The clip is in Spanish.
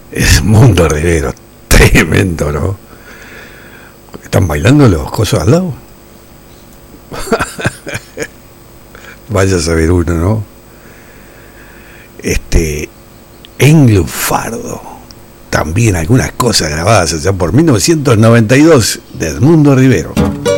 Edmundo Rivero, tremendo, ¿no? ¿Están bailando los cosos al lado? Vaya a saber uno, ¿no? Enlufardo. También algunas cosas grabadas allá por 1992 de Edmundo Rivero.